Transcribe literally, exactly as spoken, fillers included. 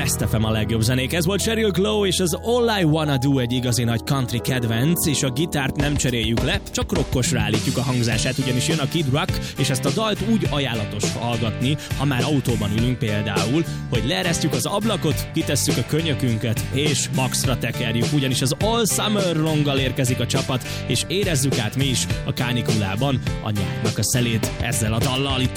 Blast ef em a legjobb zenék. Ez volt Sheryl Crow és az All I Wanna Do, egy igazi nagy country kedvenc, és a gitárt nem cseréljük le, csak rokkosra állítjuk a hangzását, ugyanis jön a Kid Rock, és ezt a dalt úgy ajánlatos hallgatni, ha már autóban ülünk például, hogy leeresztjük az ablakot, kitesszük a könyökünket, és maxra tekerjük, ugyanis az All Summer Long-gal érkezik a csapat, és érezzük át mi is a kánikulában a nyárnak a szelét ezzel a dallal itt